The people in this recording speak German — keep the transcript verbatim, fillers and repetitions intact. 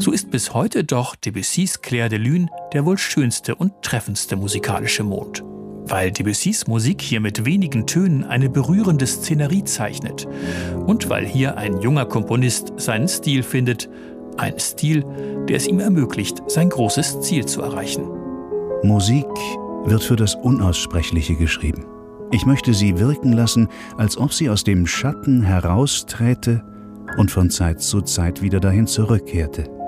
So ist bis heute doch Debussys Clair de Lune der wohl schönste und treffendste musikalische Mond. Weil Debussys Musik hier mit wenigen Tönen eine berührende Szenerie zeichnet und weil hier ein junger Komponist seinen Stil findet, ein Stil, der es ihm ermöglicht, sein großes Ziel zu erreichen. Musik wird für das Unaussprechliche geschrieben. Ich möchte sie wirken lassen, als ob sie aus dem Schatten herausträte und von Zeit zu Zeit wieder dahin zurückkehrte.